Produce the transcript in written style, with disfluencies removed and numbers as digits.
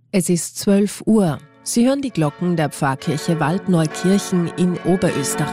Es ist 12 Uhr. Sie hören die Glocken der Pfarrkirche Waldneukirchen in Oberösterreich.